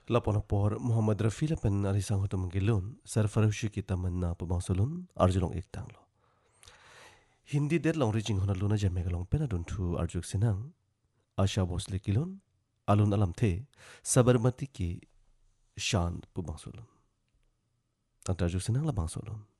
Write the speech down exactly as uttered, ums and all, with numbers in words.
Lapon por Muhammad Rafi lapen arisang hoto mengilun sarfarushi kita menna pemangsulun arjulong iktang lo. Hindi der long rijing hona luna jame galong pena duntu arjuk sinang Asha Bosle kilun alun alam the sabarmati ki shan pemangsulun. Tanta arjuk sinang la bangsulun.